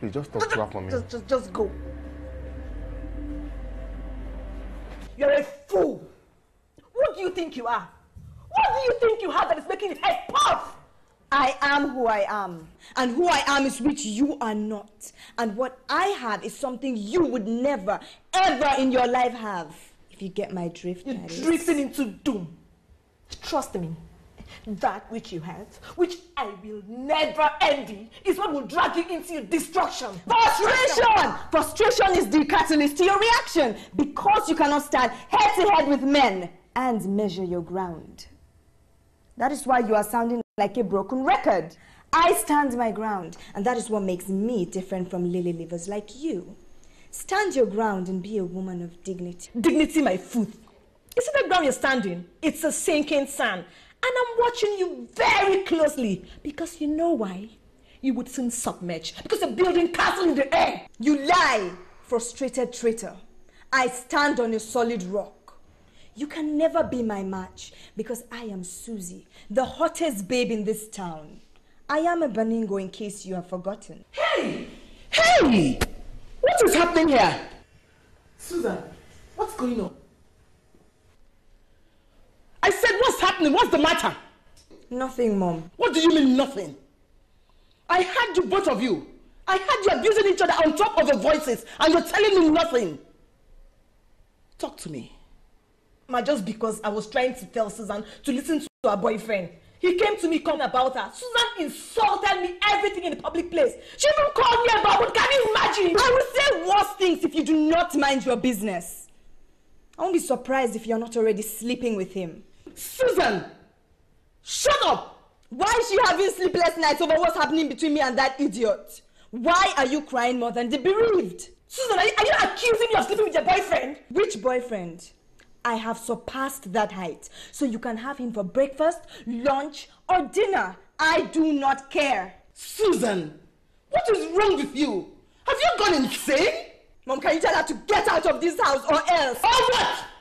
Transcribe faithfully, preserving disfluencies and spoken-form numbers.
Please, just talk to her for me. Just, just, just go. You're a fool. What do you think you are? What do you think you have that is making your head puff? I am who I am. And who I am is which you are not. And what I have is something you would never, ever in your life have. If you get my drift, You're drifting into doom. Trust me. That which you have, which I will never envy, is what will drag you into your destruction. Frustration! Frustration is the catalyst to your reaction because you cannot stand head to head with men and measure your ground. That is why you are sounding like a broken record. I stand my ground, and that is what makes me different from lily livers like you. Stand your ground and be a woman of dignity. Dignity, my foot. You see that ground you're standing? It's a sinking sand. And I'm watching you very closely. Because you know why? You would soon submerge. Because you're building castle in the air. You lie, frustrated traitor. I stand on a solid rock. You can never be my match because I am Susie, the hottest babe in this town. I am a Baningo in case you have forgotten. Hey! Hey! What is happening here? Susan, what's going on? I said, what's happening? What's the matter? Nothing, Mom. What do you mean, nothing? I heard you, both of you. I heard you abusing each other on top of your voices, and you're telling me nothing. Talk to me. Ma, just because I was trying to tell Susan to listen to her boyfriend. He came to me complaining about her. Susan insulted me everything in the public place. She even called me about it. Can you imagine? I will say worse things if you do not mind your business. I won't be surprised if you're not already sleeping with him. Susan! Shut up! Why is she having sleepless nights over what's happening between me and that idiot? Why are you crying more than the bereaved? Susan, are you, are you accusing me of sleeping with your boyfriend? Which boyfriend? I have surpassed that height, so you can have him for breakfast, lunch, or dinner. I do not care. Susan, what is wrong with you? Have you gone insane? Mom, can you tell her to get out of this house or else? Or what?